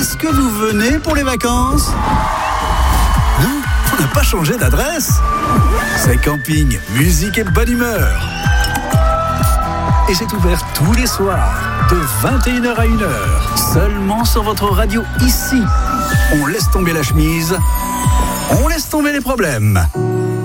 Est-ce que vous venez pour les vacances? Non, on n'a pas changé d'adresse. C'est camping, musique et bonne humeur. Et c'est ouvert tous les soirs, de 21h à 1h, seulement sur votre radio ici. On laisse tomber la chemise, on laisse tomber les problèmes.